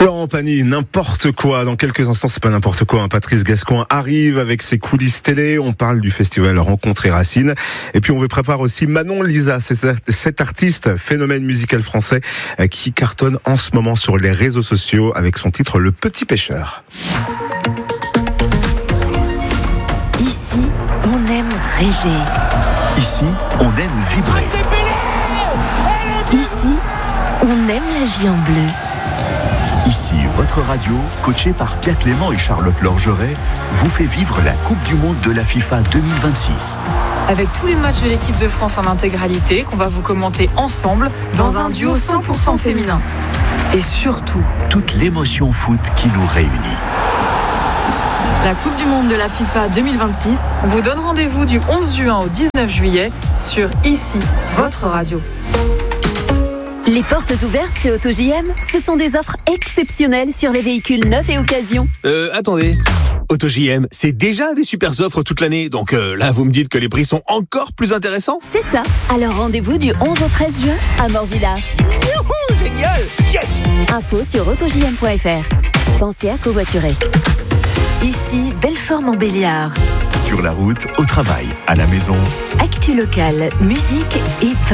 Florent Pagny, n'importe quoi. Dans quelques instants, c'est pas n'importe quoi. Patrice Gascoigne arrive avec ses coulisses télé. On parle du festival Rencontres et Racines. Et puis on vous prépare aussi Manon Lisa, cet artiste phénomène musical français qui cartonne en ce moment sur les réseaux sociaux avec son titre Le Petit Pêcheur. Ici, on aime rêver. Ici, on aime vibrer. Ici, on aime la vie en bleu. Ici, votre radio, coachée par Pierre Clément et Charlotte Lorgeret, vous fait vivre la Coupe du Monde de la FIFA 2026. Avec tous les matchs de l'équipe de France en intégralité, qu'on va vous commenter ensemble dans un duo 100% féminin. Et surtout, toute l'émotion foot qui nous réunit. La Coupe du Monde de la FIFA 2026 vous donne rendez-vous du 11 juin au 19 juillet sur Ici, votre radio. Les portes ouvertes chez AutoJM, ce sont des offres exceptionnelles sur les véhicules neufs et occasion. Attendez. AutoJM, c'est déjà des super offres toute l'année. Donc là, vous me dites que les prix sont encore plus intéressants ? C'est ça. Alors rendez-vous du 11 au 13 juin à Morvillard. Youhou, génial ! Yes ! Info sur autojm.fr. Pensez à covoiturer. Ici, Belfort-Montbéliard. Sur la route, au travail, à la maison. Actu locale, musique et